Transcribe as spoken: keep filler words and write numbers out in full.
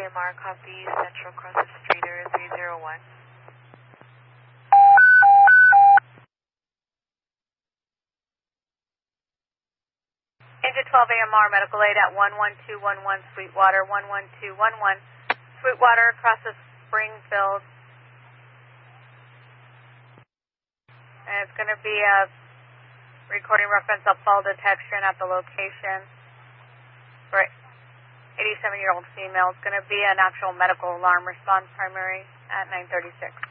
A M R, copy, Central Crosses Streeter three zero one. Engine twelve A M R, medical aid at one one two one one Sweetwater, one one two one one Sweetwater, crosses Springfield. And it's going to be a recording reference of fall detection at the location for eighty-seven-year-old female. It's going to be an actual medical alarm response primary at nine thirty-six.